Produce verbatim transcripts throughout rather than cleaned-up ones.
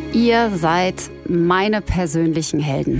Ihr seid meine persönlichen Helden.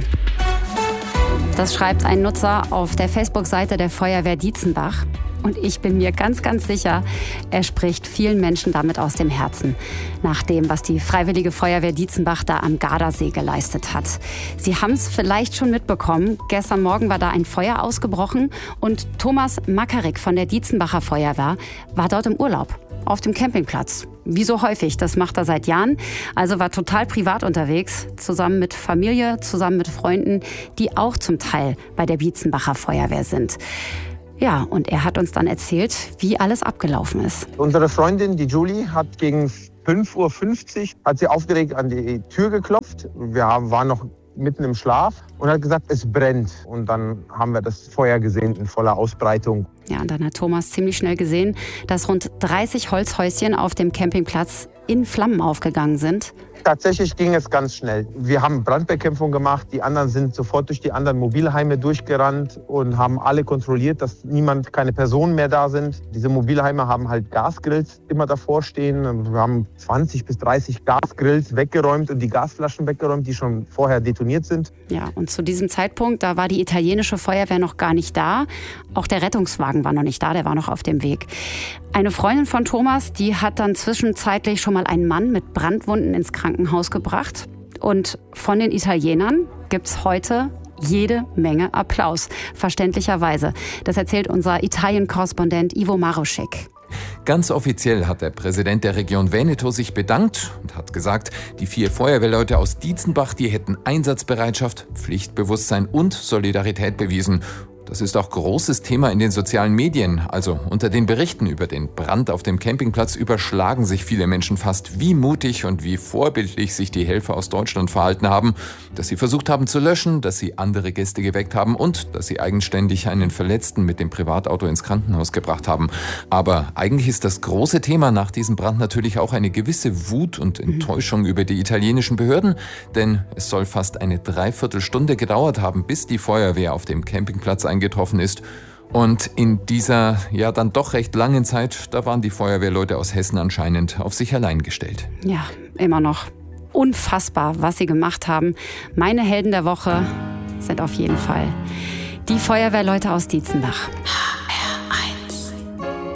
Das schreibt ein Nutzer auf der Facebook-Seite der Feuerwehr Dietzenbach. Und ich bin mir ganz, ganz sicher, er spricht vielen Menschen damit aus dem Herzen. Nach dem, was die Freiwillige Feuerwehr Dietzenbach da am Gardasee geleistet hat. Sie haben es vielleicht schon mitbekommen. Gestern Morgen war da ein Feuer ausgebrochen. Und Thomas Makarik von der Dietzenbacher Feuerwehr war dort im Urlaub. Auf dem Campingplatz. Wie so häufig, das macht er seit Jahren. Also war total privat unterwegs, zusammen mit Familie, zusammen mit Freunden, die auch zum Teil bei der Dietzenbacher Feuerwehr sind. Ja, und er hat uns dann erzählt, wie alles abgelaufen ist. Unsere Freundin, die Julie, hat gegen fünf Uhr fünfzig hat sie aufgeregt an die Tür geklopft. Wir waren noch mitten im Schlaf und hat gesagt, es brennt. Und dann haben wir das Feuer gesehen in voller Ausbreitung. Ja, und dann hat Thomas ziemlich schnell gesehen, dass rund dreißig Holzhäuschen auf dem Campingplatz in Flammen aufgegangen sind. Tatsächlich ging es ganz schnell. Wir haben Brandbekämpfung gemacht. Die anderen sind sofort durch die anderen Mobilheime durchgerannt und haben alle kontrolliert, dass niemand, keine Personen mehr da sind. Diese Mobilheime haben halt Gasgrills immer davor stehen. Wir haben zwanzig bis dreißig Gasgrills weggeräumt und die Gasflaschen weggeräumt, die schon vorher detoniert sind. Ja, und zu diesem Zeitpunkt, da war die italienische Feuerwehr noch gar nicht da. Auch der Rettungswagen war noch nicht da, der war noch auf dem Weg. Eine Freundin von Thomas, die hat dann zwischenzeitlich schon mal einen Mann mit Brandwunden ins Krankenhaus gebracht. Und von den Italienern gibt's heute jede Menge Applaus, verständlicherweise. Das erzählt unser Italien-Korrespondent Ivo Maruschek. Ganz offiziell hat der Präsident der Region Veneto sich bedankt und hat gesagt, die vier Feuerwehrleute aus Dietzenbach, die hätten Einsatzbereitschaft, Pflichtbewusstsein und Solidarität bewiesen. Das ist auch großes Thema in den sozialen Medien. Also unter den Berichten über den Brand auf dem Campingplatz überschlagen sich viele Menschen fast, wie mutig und wie vorbildlich sich die Helfer aus Deutschland verhalten haben, dass sie versucht haben zu löschen, dass sie andere Gäste geweckt haben und dass sie eigenständig einen Verletzten mit dem Privatauto ins Krankenhaus gebracht haben. Aber eigentlich ist das große Thema nach diesem Brand natürlich auch eine gewisse Wut und Enttäuschung über die italienischen Behörden, denn es soll fast eine Dreiviertelstunde gedauert haben, bis die Feuerwehr auf dem Campingplatz eingetroffen ist. Und in dieser ja dann doch recht langen Zeit, da waren die Feuerwehrleute aus Hessen anscheinend auf sich allein gestellt. Ja, immer noch unfassbar, was sie gemacht haben. Meine Helden der Woche sind auf jeden Fall die Feuerwehrleute aus Dietzenbach.